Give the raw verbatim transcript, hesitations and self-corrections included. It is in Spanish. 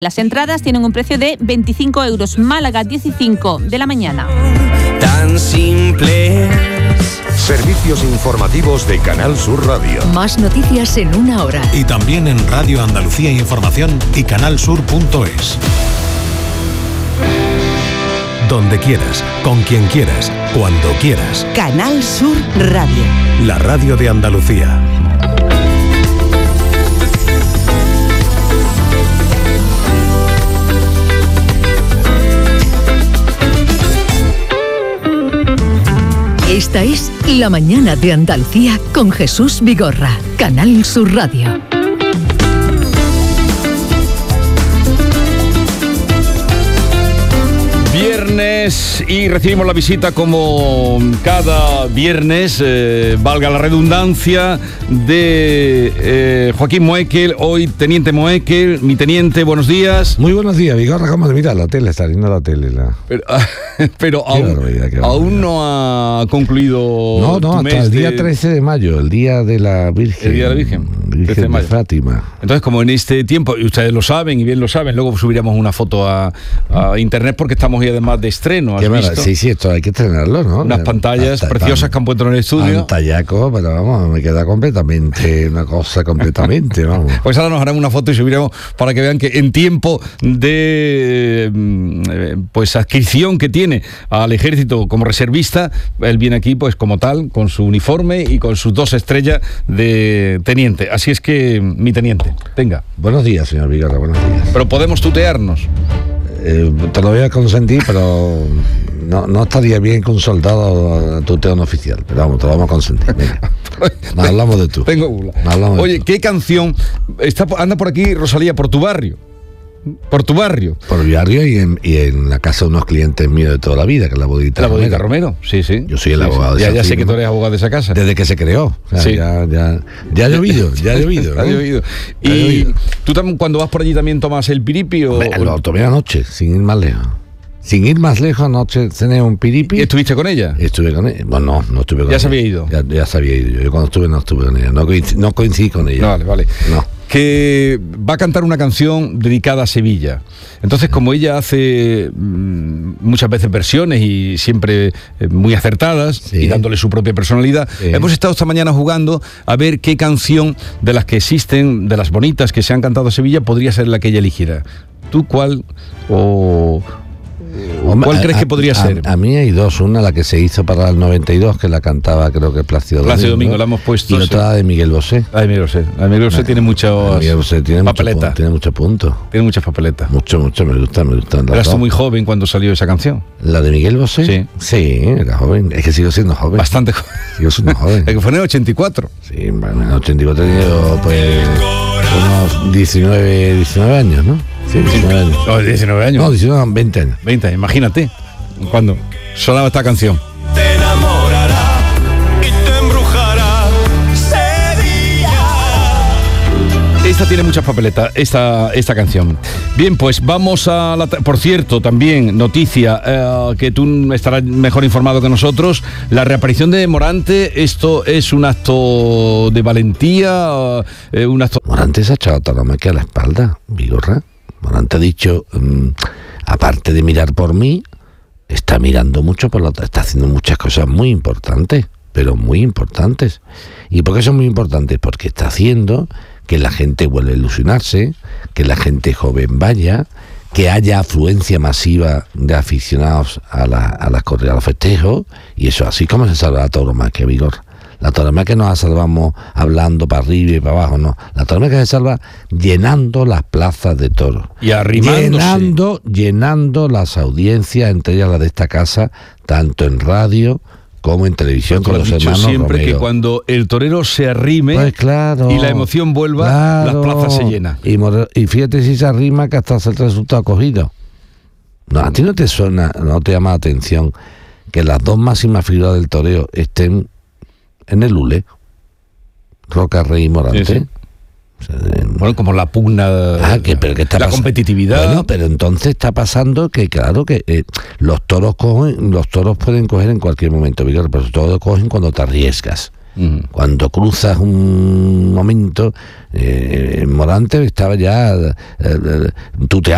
Las entradas tienen un precio de veinticinco euros. Málaga, diez y cinco de la mañana. Tan simple. Servicios informativos de Canal Sur Radio. Más noticias en una hora. Y también en Radio Andalucía Información y canalsur punto es. Donde quieras, con quien quieras, cuando quieras. Canal Sur Radio. La radio de Andalucía. Esta es La Mañana de Andalucía con Jesús Vigorra, Canal Sur Radio. Viernes y recibimos la visita como cada viernes, eh, valga la redundancia, de eh, Joaquín Moekel, hoy Teniente Moekel, mi teniente, buenos días. Muy buenos días, Vigorra, ¿cómo te mira la tele? Está viendo la tele. La... Pero, pero aún, aún no ha concluido. No, no, tu hasta mes el día de... trece de mayo, el día de la Virgen. El día de la Virgen. Virgen de, de Fátima. Entonces, como en este tiempo, y ustedes lo saben y bien lo saben, luego subiremos una foto a, a internet porque estamos hoy además de estreno. ¿Has visto? Sí, sí, esto hay que estrenarlo, ¿no? Unas pantallas Hasta preciosas que han puesto en el estudio. Pantallaco, pero vamos, me queda completamente, una cosa completamente, vamos. Pues ahora nos harán una foto y subiremos para que vean que en tiempo de eh, pues adscripción que tiene al ejército como reservista, él viene aquí pues como tal, con su uniforme y con sus dos estrellas de teniente. Así es que, mi teniente, venga. Buenos días, señor Vigorra, buenos días. Pero podemos tutearnos. Eh, te lo voy a consentir, pero no, no estaría bien que un soldado tutee un oficial. Pero vamos, te lo vamos a consentir. Venga. Nos hablamos de tú. Tengo gula. de Oye, ¿qué canción está, anda por aquí, Rosalía, por tu barrio? Por tu barrio. Por mi barrio y en, y en la casa de unos clientes míos de toda la vida, que es la Bodeguita La Bodeguita Romero. Romero, sí, sí. Yo soy el sí, abogado sí. de Ya, esa ya sé firma. que tú eres abogado de esa casa. Desde que se creó. O sea, sí. ya, ya, ya ha llovido, ya ha llovido. ¿no? Ha llovido. Y ha llovido. ¿Tú también, cuando vas por allí también tomas el piripi o...? Me, lo tomé anoche, sin ir más lejos. Sin ir más lejos, anoche cené un piripi. ¿Y estuviste con ella? Estuve con ella. Bueno, no, no estuve con ¿Ya ella. se había ido? Ya, ya se había ido. Yo cuando estuve no estuve con ella. No coincidí, no coincidí con ella. No, vale, vale. No. Que va a cantar una canción dedicada a Sevilla. Entonces, como ella hace mmm, muchas veces versiones y siempre eh, muy acertadas, sí, y dándole su propia personalidad, sí, hemos estado esta mañana jugando a ver qué canción de las que existen, de las bonitas que se han cantado a Sevilla, podría ser la que ella eligiera. ¿Tú cuál o... ¿Cuál a, crees que podría a, ser? A, a mí hay dos, una la que se hizo para el noventa y dos, que la cantaba creo que Plácido Domingo. Plácido Domingo, la hemos puesto. Y otra sí. de Miguel Bosé. La de Miguel Bosé. La de Miguel Bosé tiene muchas tiene papeletas. Mucho, tiene muchos puntos. Tiene muchas papeletas. Mucho, mucho, me gusta, me gustan. Eras tú muy joven cuando salió esa canción. ¿La de Miguel Bosé? Sí. Sí, era joven. Es que sigo siendo joven. Bastante joven. Sigo siendo joven. Es que fue en el ochenta y cuatro. Sí, bueno, en el ochenta y cuatro he tenido pues unos diecinueve, diecinueve años, ¿no? Sí, diecinueve años. No, diecinueve años. No, diecinueve, veinte años. veinte años, imagínate. Cuando sonaba esta canción. Te enamorará y te embrujará Sevilla. Esta tiene muchas papeletas, esta, esta canción. Bien, pues vamos a la... Por cierto, también noticia, eh, que tú estarás mejor informado que nosotros, la reaparición de Morante, esto es un acto de valentía, eh, un acto... Morante se ha echado Tauromaquia a la espalda, Vigorra. Morante ha dicho, um, aparte de mirar por mí, está mirando mucho por la otra, está haciendo muchas cosas muy importantes, pero muy importantes. ¿Y por qué son muy importantes? Porque está haciendo que la gente vuelva a ilusionarse, que la gente joven vaya, que haya afluencia masiva de aficionados a, la, a las corridas, a los festejos, y eso así como se salva la tauromaquia, Vigor. La tauromaquia no la salvamos hablando para arriba y para abajo, no. La tauromaquia se salva llenando las plazas de toros. Y arrimándose. Llenando, llenando las audiencias, entre ellas las de esta casa, tanto en radio como en televisión, con los hermanos siempre Romero. Que cuando el torero se arrime, pues claro, y la emoción vuelva, claro, las plazas se llenan. Y, y fíjate si se arrima que hasta el resultado cogido. No, a ti no te suena, no te llama la atención que las dos máximas figuras del toreo estén en el hule, Roca Rey y Morante. Sí, sí. O sea, bueno, como la pugna, ah, que, pero que está la pas- competitividad. Bueno, pero entonces está pasando que, claro, que eh, los toros cogen, los toros pueden coger en cualquier momento, pero los toros cogen cuando te arriesgas. Uh-huh. Cuando cruzas un momento, eh, Morante estaba ya eh, tuteando